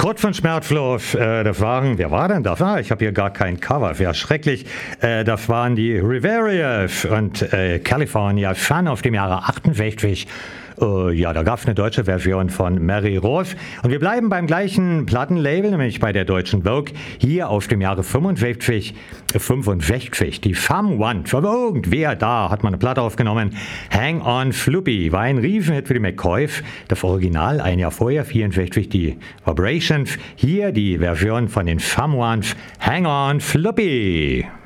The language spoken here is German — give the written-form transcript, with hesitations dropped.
Kurt von Schmerzfluss, wer war denn das? Ich habe hier gar kein Cover, wäre schrecklich. Das waren die Riverians und California Sun auf dem Jahre 68. Da gab es eine deutsche Version von Mary Rose. Und wir bleiben beim gleichen Plattenlabel, nämlich bei der deutschen Vogue, hier auf dem Jahre 65. Die Femme One, aber irgendwer da hat mal eine Platte aufgenommen. Hang on Floppy war ein Riesenhit für die McCoys. Das Original ein Jahr vorher, 64, die Vibrations. Hier die Version von den Femme Ones, Hang on Floppy.